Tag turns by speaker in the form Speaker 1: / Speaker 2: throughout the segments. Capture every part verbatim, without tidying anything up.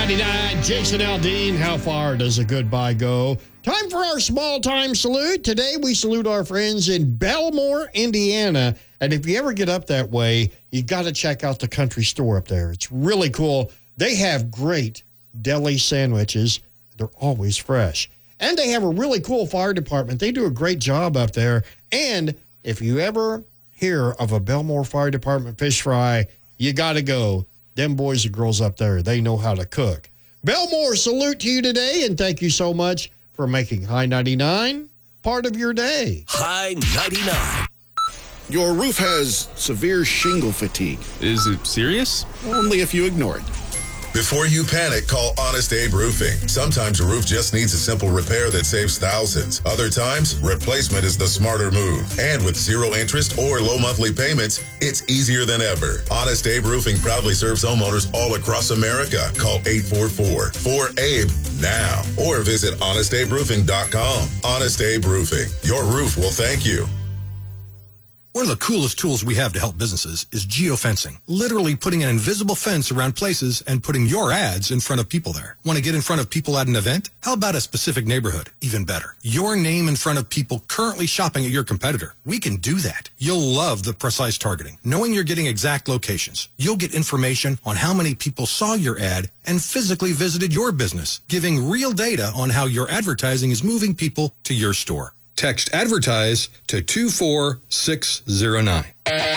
Speaker 1: ninety-nine, Jason Aldean. How far does a goodbye go? Time for our small-time salute. Today, we salute our friends in Belmore, Indiana. And if you ever get up that way, you got to check out the country store up there. It's really cool. They have great deli sandwiches. They're always fresh. And they have a really cool fire department. They do a great job up there. And if you ever hear of a Belmore Fire Department fish fry, you got to go. Them boys and girls up there, they know how to cook. Belmore, salute to you today, and thank you so much for making High ninety-nine part of your day.
Speaker 2: High ninety-nine.
Speaker 3: Your roof has severe shingle fatigue.
Speaker 4: Is it serious?
Speaker 3: Only if you ignore it.
Speaker 5: Before you panic, call Honest Abe Roofing. Sometimes a roof just needs a simple repair that saves thousands. Other times, replacement is the smarter move. And with zero interest or low monthly payments, it's easier than ever. Honest Abe Roofing proudly serves homeowners all across America. Call eight four four, four, A B E now or visit honest abe roofing dot com. Honest Abe Roofing. Your roof will thank you.
Speaker 6: One of the coolest tools we have to help businesses is geofencing. Literally putting an invisible fence around places and putting your ads in front of people there. Want to get in front of people at an event? How about a specific neighborhood? Even better. Your name in front of people currently shopping at your competitor. We can do that. You'll love the precise targeting, knowing you're getting exact locations. You'll get information on how many people saw your ad and physically visited your business, giving real data on how your advertising is moving people to your store. Text advertise to two four six zero nine.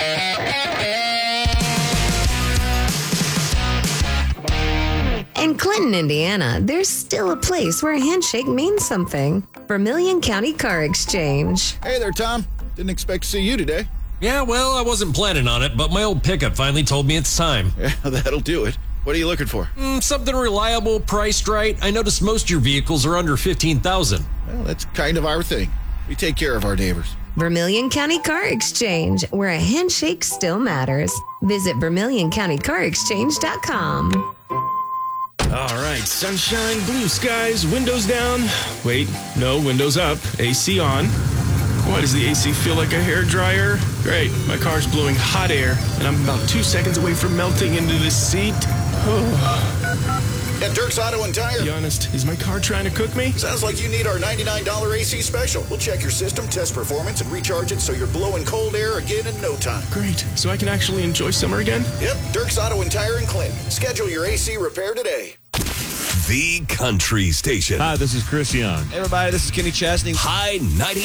Speaker 7: In Clinton, Indiana, there's still a place where a handshake means something. Vermilion County Car Exchange.
Speaker 3: Hey there, Tom. Didn't expect to see you today.
Speaker 8: Yeah, well, I wasn't planning on it, but my old pickup finally told me it's time.
Speaker 3: Yeah, that'll do it. What are you looking for?
Speaker 8: Mm, something reliable, priced right. I noticed most of your vehicles are under fifteen thousand dollars.
Speaker 3: Well, that's kind of our thing. We take care of our neighbors.
Speaker 7: Vermilion County Car Exchange, where a handshake still matters. Visit vermilion county car exchange dot com.
Speaker 4: All right, sunshine, blue skies, windows down. Wait, no, windows up, A C on. Why does the A C feel like a hairdryer? Great, my car's blowing hot air, and I'm about two seconds away from melting into this seat. Oh.
Speaker 3: At Dirk's Auto and Tire.
Speaker 4: Be honest, is my car trying to cook me?
Speaker 3: Sounds like you need our ninety-nine dollars A C special. We'll check your system, test performance, and recharge it so you're blowing cold air again in no time.
Speaker 4: Great, so I can actually enjoy summer again?
Speaker 3: Yep, Dirk's Auto and Tire in Clinton. Schedule your A C repair today.
Speaker 2: The Country Station.
Speaker 9: Hi, this is Chris Young.
Speaker 10: Hey, everybody, this is Kenny Chesney.
Speaker 2: High ninety-nine.